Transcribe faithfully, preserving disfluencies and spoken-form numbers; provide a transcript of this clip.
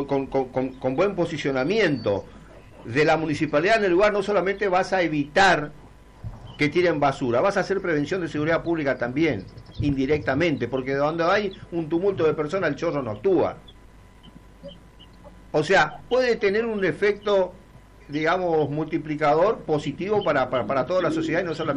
con, con, con, con buen posicionamiento de la municipalidad en el lugar, no solamente vas a evitar que tiren basura, vas a hacer prevención de seguridad pública también, indirectamente, porque donde hay un tumulto de personas el chorro no actúa. O sea, puede tener un efecto, digamos, multiplicador positivo para, para, para toda la sociedad y no solamente